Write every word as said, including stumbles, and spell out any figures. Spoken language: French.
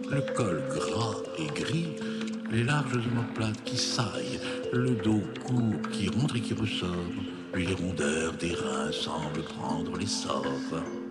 le col gras et gris, les larges omoplates qui saillent, le dos court qui rentre et qui ressort, puis les rondeurs des reins semblent prendre l'essor.